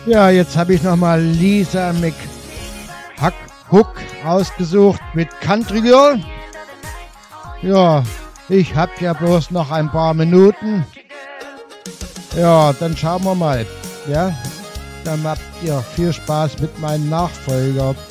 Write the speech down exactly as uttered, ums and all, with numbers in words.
Ja, jetzt habe ich nochmal Lisa McHuck ausgesucht mit Country Girl. Ja, ich habe ja bloß noch ein paar Minuten. Ja, dann schauen wir mal. Ja, dann habt ihr viel Spaß mit meinem Nachfolger.